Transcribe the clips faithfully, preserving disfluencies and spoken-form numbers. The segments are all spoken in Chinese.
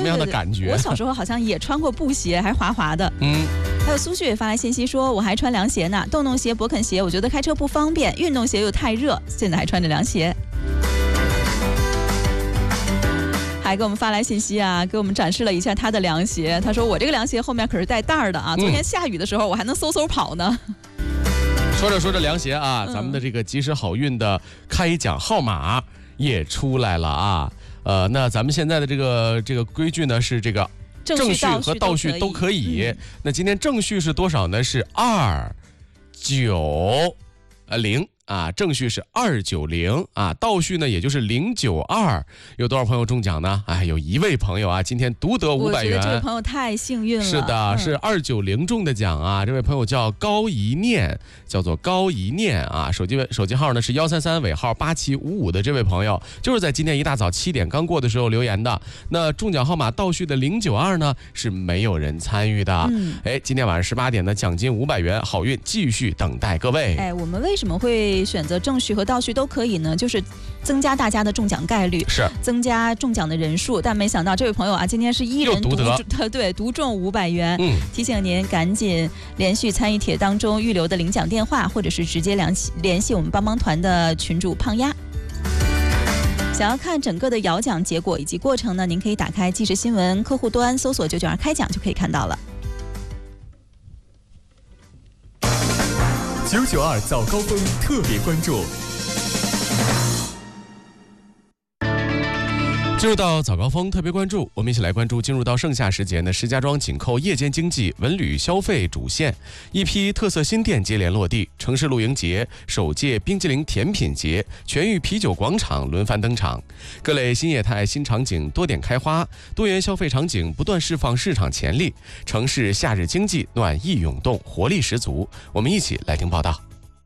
么样的感觉？ 对对对，我小时候好像也穿过布鞋，还滑滑的。 嗯。 还有苏旭也发来信息说，我还穿凉鞋呢，洞洞鞋、勃肯鞋，我觉得开车不方便，运动鞋又太热，现在还穿着凉鞋。还给我们发来信息啊，给我们展示了一下他的凉鞋。他说我这个凉鞋后面可是带带儿的啊，昨天下雨的时候我还能嗖嗖跑呢。 说着说着凉鞋啊，咱们的这个及时好运的开奖号码也出来了啊。呃，那咱们现在的这个这个规矩呢是这个正序和倒序都可以。嗯、那今天正序是多少呢？是二九呃零。啊，正序是二九零啊，倒序呢也就是零九二。有多少朋友中奖呢？哎，有一位朋友啊，今天独得五百元。 我觉得这位朋友太幸运了。 是的，嗯、是二九零中的奖啊。这位朋友叫高一念，叫做高一念啊。手机手机号呢是幺三三尾号八七五五的这位朋友，就是在今天一大早七点刚过的时候留言的。那中奖号码倒序的零九二呢是没有人参与的。嗯，哎，今天晚上十八点呢，奖金五百元，好运继续等待各位。 哎，我们为什么会选择正序和倒序都可以呢？就是增加大家的中奖概率， 是增加中奖的人数。但没想到这位朋友啊，今天是一人独得，对，独中五百元。嗯，提醒您赶紧连续参与帖当中预留的领奖电话，或者是直接联系联系我们帮帮团的群主胖丫。想要看整个的摇奖结果以及过程呢，您可以打开即时新闻客户端，搜索九九二开奖就可以看到了。 九九二早高峰特别关注。 进入到早高峰特别关注，我们一起来关注进入到盛夏时节呢，石家庄紧扣夜间经济、文旅消费主线，一批特色新店接连落地，城市露营节、首届冰激凌甜品节、全域啤酒广场轮番登场，各类新业态新场景多点开花，多元消费场景不断释放市场潜力，城市夏日经济暖意涌动，活力十足。我们一起来听报道。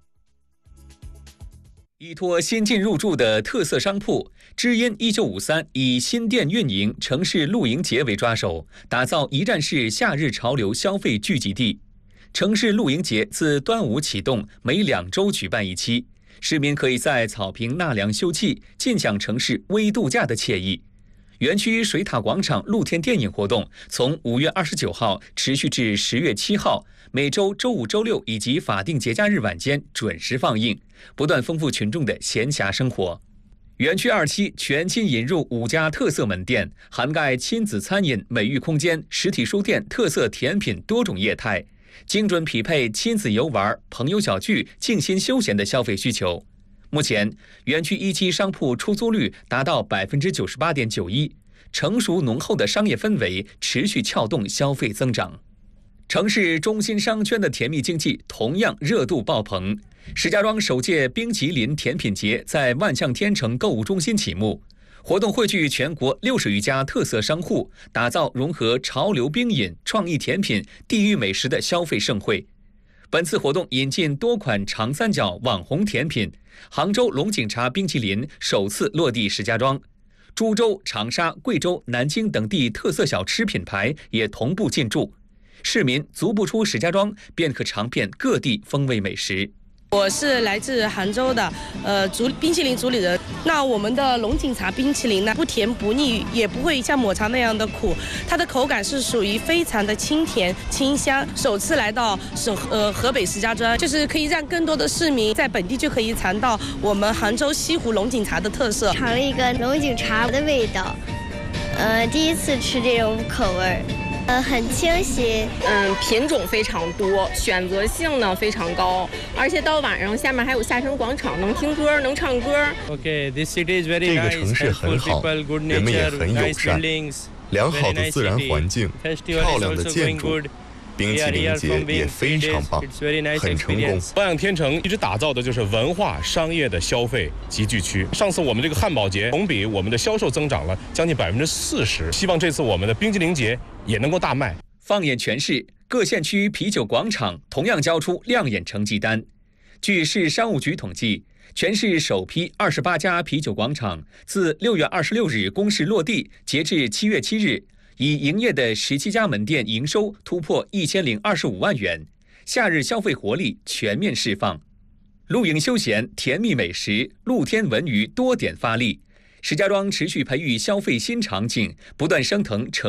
依托先进入驻的特色商铺，知音一九五三以新店运营城市露营节为抓手，打造一站式夏日潮流消费聚集地。城市露营节自端午启动，每两周举办一期，市民可以在草坪纳凉休憩，尽享城市微度假的惬意。园区水塔广场露天电影活动从五月二十九号持续至十月七号，每周周五、周六以及法定节假日晚间准时放映，不断丰富群众的闲暇生活。园区二期全新引入五家特色门店，涵盖亲子餐饮、美育空间、实体书店、特色甜品多种业态，精准匹配亲子游玩、朋友小聚、静心休闲的消费需求。目前，园区一期商铺出租率达到百分之九十八点九一，成熟浓厚的商业氛围持续撬动消费增长。城市中心商圈的甜蜜经济同样热度爆棚。石家庄首届冰淇淋甜品节在万象天成购物中心启幕，活动汇聚全国六十余家特色商户，打造融合潮流冰饮、创意甜品、地域美食的消费盛会。本次活动引进多款长三角网红甜品，杭州龙井茶冰淇淋首次落地石家庄，株洲、长沙、贵州、南京等地特色小吃品牌也同步进驻，市民足不出石家庄便可尝遍各地风味美食。 我是来自杭州的，呃，主冰淇淋主理人。那我们的龙井茶冰淇淋呢，不甜不腻，也不会像抹茶那样的苦，它的口感是属于非常的清甜清香。首次来到省呃河北石家庄，就是可以让更多的市民在本地就可以尝到我们杭州西湖龙井茶的特色。 尝了一个龙井茶的味道，呃，第一次吃这种口味。呃，很清新， 嗯，品种非常多，选择性呢非常高，而且到晚上下面还有下沉广场，能听歌，能唱歌。 Okay, this city is very nice. 这个城市很好，人们也很友善，良好的自然环境，漂亮的建筑。冰淇淋节也非常棒，很成功。 万象天成一直打造的就是文化商业的消费集聚区。上次我们这个汉堡节同比我们的销售增长了将近百分之四十，希望这次我们的冰淇淋节也能够大卖。 放眼全市，各县区啤酒广场同样交出亮眼成绩单。据市商务局统计，全市首批二十八家啤酒广场自六月二十六日公示落地，截至七月七日。已营业的十七家门店营收突破一千零二十五万元，夏日消费活力全面释放，露营休闲、甜蜜美食、露天文娱多点发力。石家庄持续培育消费新场景，不断升腾城